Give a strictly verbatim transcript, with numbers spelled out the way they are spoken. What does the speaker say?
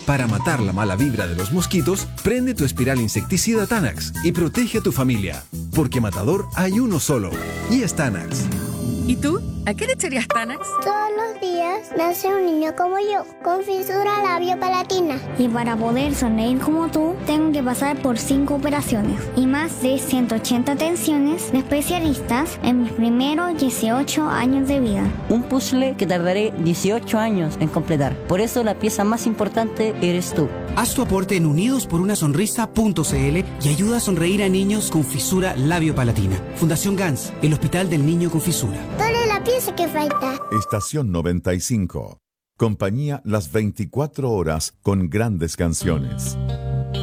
Para matar la mala vibra de los mosquitos, prende tu espiral insecticida Tanax y protege a tu familia. Porque matador hay uno solo, y es Tanax. ¿Y tú? ¿A qué le echarías Tanax? Todos los días nace un niño como yo, con fisura labio-palatina. Y para poder sonreír como tú, tengo que pasar por cinco operaciones y más de ciento ochenta atenciones de especialistas en mis primeros dieciocho años de vida. Un puzzle que tardaré dieciocho años en completar. Por eso la pieza más importante eres tú. Haz tu aporte en unidos por una sonrisa punto c l y ayuda a sonreír a niños con fisura labio-palatina. Fundación Gans, el Hospital del Niño con Fisura. Dale la pieza que falta. Estación noventa y cinco. Compañía las veinticuatro horas con grandes canciones.